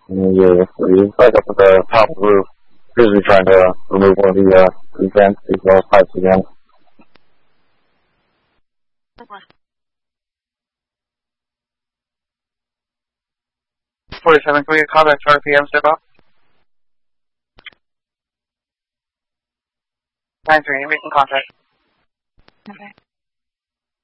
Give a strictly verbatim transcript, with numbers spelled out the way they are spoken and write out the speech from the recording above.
And yeah, he's like up at the top of the roof. Usually trying to remove one of the uh, these vents, these uh, pipes again. forty-seven, can we get contact R P M, step up? nine three, making contact. Okay.